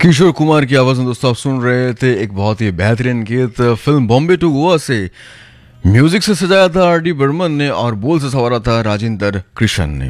किशोर कुमार की आवाज में दोस्तों आप सुन रहे थे एक बहुत ही बेहतरीन गीत फिल्म बॉम्बे टू गोवा से। म्यूजिक से सजाया था आर डी बर्मन ने और बोल से संवारा था राजेंद्र कृष्ण ने।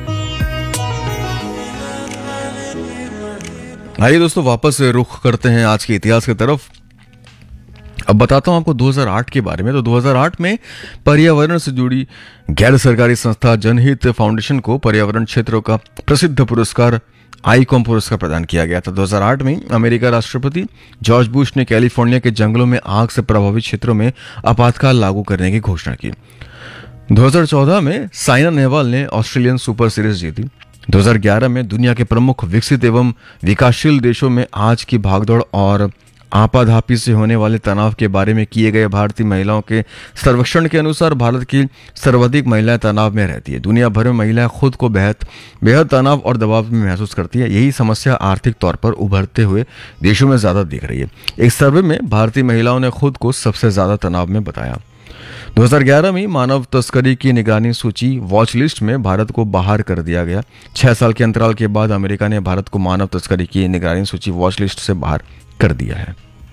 आइए दोस्तों वापस रुख करते हैं आज के इतिहास की तरफ। अब बताता हूं आपको 2008 के बारे में। तो 2008 में पर्यावरण से जुड़ी गैर सरकारी संस्था जनहित फाउंडेशन को पर्यावरण क्षेत्रों का प्रसिद्ध पुरस्कार आईकॉम पुरस्कार प्रदान किया गया था। 2008 में अमेरिका राष्ट्रपति जॉर्ज बुश ने कैलिफोर्निया के जंगलों में आग से प्रभावित क्षेत्रों में आपातकाल लागू करने की घोषणा की। 2014 में साइना नेहवाल ने ऑस्ट्रेलियन सुपर सीरीज जीती। 2011 में दुनिया के प्रमुख विकसित एवं विकासशील देशों में आज की भागदौड़ और आपाधापी से होने वाले तनाव के बारे में किए गए भारतीय महिलाओं के सर्वेक्षण के अनुसार भारत की सर्वाधिक महिलाएं तनाव में रहती है। दुनिया भर में महिलाएं खुद को बेहद तनाव और दबाव में महसूस करती है। यही समस्या आर्थिक तौर पर उभरते हुए देशों में ज्यादा दिख रही है। एक सर्वे में भारतीय महिलाओं ने खुद को सबसे ज्यादा तनाव में बताया। 2011 में मानव तस्करी की निगरानी सूची वॉच लिस्ट में भारत को बाहर कर दिया गया। 6 साल के अंतराल के बाद अमेरिका ने भारत को मानव तस्करी की निगरानी सूची वॉच लिस्ट से बाहर कर दिया है।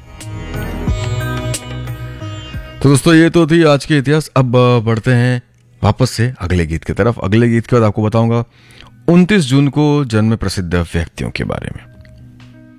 तो दोस्तों ये तो थी आज के इतिहास। अब बढ़ते हैं वापस से अगले गीत की तरफ। अगले गीत के बाद आपको बताऊंगा 29 जून को जन्मे प्रसिद्ध व्यक्तियों के बारे में।